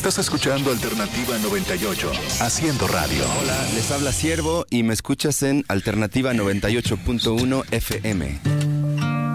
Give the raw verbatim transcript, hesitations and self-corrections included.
Estás escuchando Alternativa noventa y ocho, haciendo radio. Hola, les habla Siervo y me escuchas en Alternativa noventa y ocho punto uno F M.